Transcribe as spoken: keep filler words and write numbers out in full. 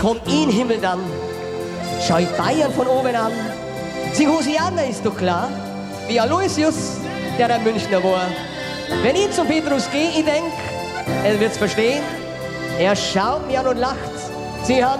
kommt in den Himmel dann, schaut Bayern von oben an. Sing Hosianna ist doch klar, wie Aloysius, der ein Münchner war. Wenn ich zum Petrus gehe, ich denk, er wird's verstehen. Er schaut mir an und lacht. Sie haben